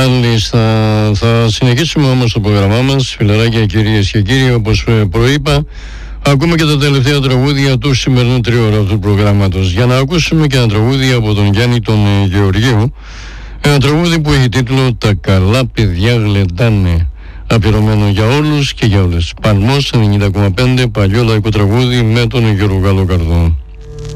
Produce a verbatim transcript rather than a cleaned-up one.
Μάλιστα, θα συνεχίσουμε όμως το πρόγραμμά μας, φιλαράκια, κυρίες και κύριοι, όπως προείπα. Ακούμε και τα τελευταία τραγούδια του σημερινού τριώρου του προγράμματος. Για να ακούσουμε και ένα τραγούδι από τον Γιάννη τον Γεωργίου. Ένα τραγούδι που έχει τίτλο «Τα καλά παιδιά γλεντάνε». Αφιερωμένο για όλους και για όλες. Παλμός ενενήντα κόμμα πέντε, παλιό λαϊκό τραγούδι με τον Γιώργο Γαλλοκαρδό.